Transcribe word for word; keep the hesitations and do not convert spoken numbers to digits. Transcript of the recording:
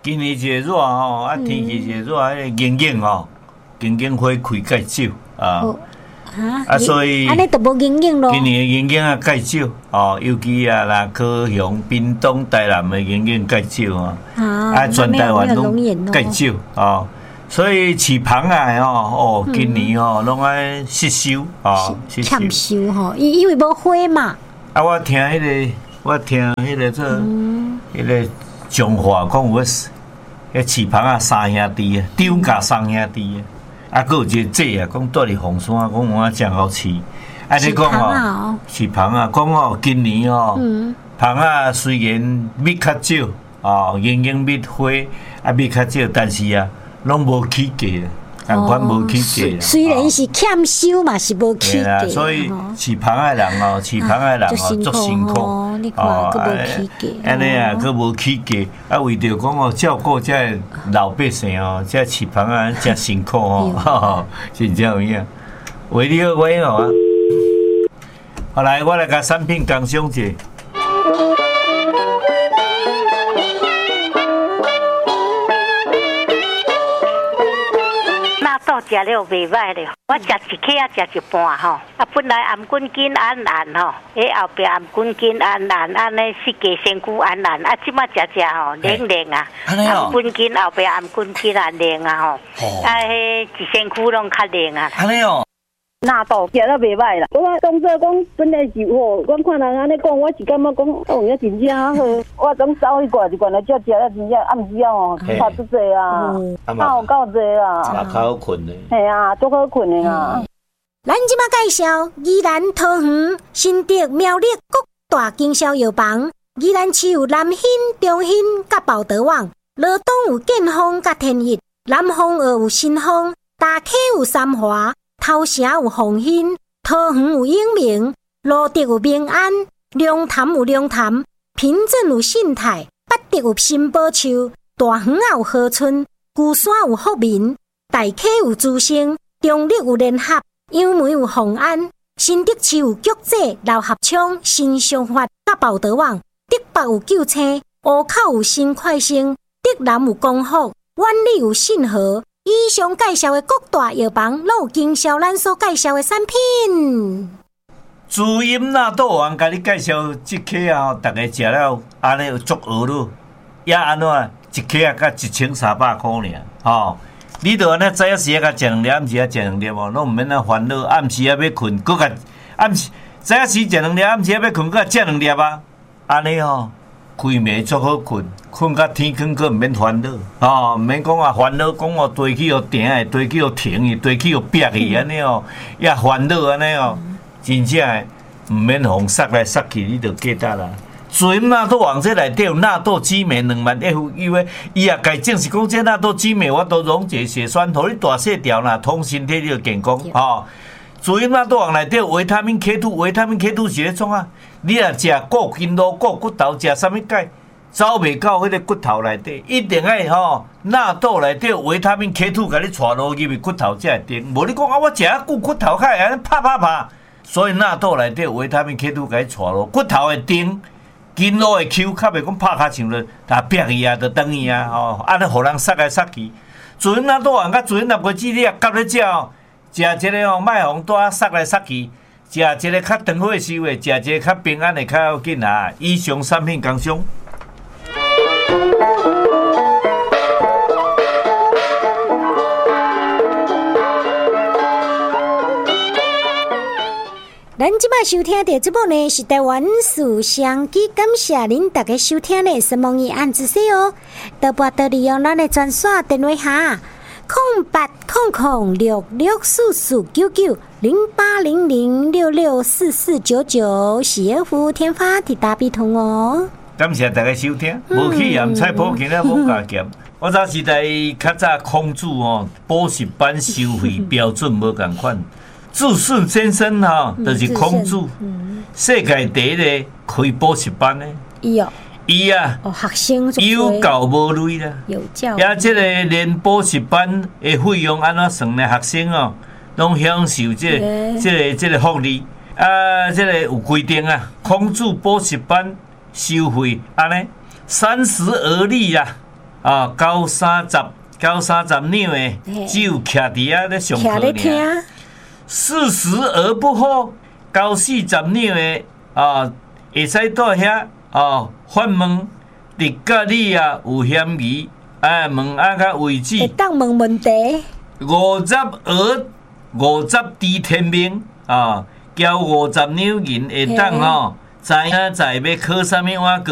今年一个热吼，啊天气一个热，迄个眼镜吼，眼镜会开介少啊。啊，所以安尼都无眼镜咯。 今年眼镜啊介少哦，尤其啊啦高雄、屏东、台南的眼镜介少啊，啊全台湾拢介少哦。所以饲螃蟹吼，哦，今年吼拢爱失收哦， 欠收吼，因因为无花嘛。 啊，我听迄个，我听迄个做，迄个彰化讲有个，迄饲螃蟹三兄弟啊，张家三兄弟啊。啊，佫有一个姐啊，讲住伫凤山，讲我真好饲。啊，你讲吼，饲螃啊，讲吼，今年吼，螃啊虽然蜜较少，哦，眼睛蜜花啊蜜较少，但是啊，拢无起价，同款无起价。 虽然是欠收嘛，是无起价。 所以饲螃的人哦，饲螃的人哦，足辛苦。 你看，佫无起价。 安尼啊，佫无起价，啊，为着讲哦，照顾这老百姓哦，这饲螃啊，真辛苦哦，真正有影。为你好，为好啊。好来，我来甲产品工商者。 食了袂歹咧，我食一克啊，食一半吼。啊，本来颔棍筋安烂吼，迄后壁颔棍筋安烂，安尼四肢身躯安烂，啊，即马食食吼，冷冷啊，颔棍筋后壁颔棍筋啊冷啊吼，啊，迄一身躯拢较冷啊。 安尼哦。 纳豆食了袂歹啦，我当作讲本来是好，我看人安尼讲，我是感觉讲哦，也真正好，我总走一罐一罐来，才食了真正暗时啊哦，差足济啊，差有够济啦， 嘛较好困的。 系啊，足好困的啊。 咱即马介绍宜兰桃园新竹苗栗各大经销药房，宜兰市有南兴、中兴甲宝德网，罗东有建丰甲天益，南丰二有新丰，大溪有三华。头城有鸿兴，桃园有永明，罗德有明安，龙潭有龙潭，平镇有信泰，八德有新宝树，大园有和春，旧山有福民，大溪有珠升，中立有联合，杨梅有宏安，新竹市有菊济、老合昌、新商发甲宝德网，竹北有九青，湖口有新快星，竹南有光福，万里有信和。以上介绍的各大药房，拢有经销咱所介绍的产品。 滋阴纳豆王甲你介绍即颗啊，大家食了安尼有足额咯，也安怎一颗啊，甲一千三百块尔，吼！你著安尼早时啊，甲食两粒，暗时啊食两粒哦，拢毋免啊烦恼，暗时啊要困，搁甲暗时早时食两粒，暗时啊要困，搁食两粒啊，安尼吼。规暝足好困，困到天光，佫毋免烦恼，吼，毋免讲啊烦恼，讲哦堆起哦停的，堆起哦停的，堆起哦逼去安尼哦，也烦恼安尼哦，真正诶，毋免互杀来杀去，你著记得啦。所以纳豆王这内底有纳豆激酶两万 F， 因为伊也该证实讲这纳豆激酶我都溶解血栓，互你大细条啦，通身体就健康，吼。所以纳豆王内底有维他命 K 二， 维他命 K 二是咧创啊？你若食顾筋络、顾骨头，食啥物钙，走袂到迄个骨头内底，一定爱吼纳豆内底有维他命 K 二，甲你带落入去骨头才会定。无你讲啊，我食啊久骨头较会安尼拍拍拍，所以纳豆内底有维他命 K 二，甲你带落骨头会定，筋络会 Q， 较袂讲拍卡像咧，但逼伊啊，就等伊啊，吼，安尼互人杀来杀去。自然纳豆王甲自然纳果子，你啊夹咧食哦。食一个哦，莫互带杀来杀去；食一个较长火烧的，食一个较平安的，较要紧啊。以上产品工商。 咱即摆收听的节目呢是台湾思想机，感谢恁大家收听的什么嘢按子说哦，多拨多利用咱的专线电话下。空八空空六六四四九九零八零零六六四四九九，喜悦服务天发替大比通哦。 感谢大家收听，无去盐菜脯今日无加咸。我早时代较早空注哦，补习班收费标准无共款。自信先生哈，就是空注，世界第一个开补习班的。 伊哦。 伊啊， 哦，学生有教无累啦， 有教。 也即个连补习班的费用安怎算呢？学生哦，拢享受即、这个、即、个、即个福利啊！即、这个有规定啊，空注补习班收费安尼三十而立啦， 啊，高三十高三十两的，只有徛伫遐咧上课尔。四十而不惑，高四十两的啊，会使倒遐啊发问，你甲你啊有嫌疑，哎问啊甲为止。 会当问问题。 五十而五十知天命啊，交五十两银会当吼，知影在要考啥物碗。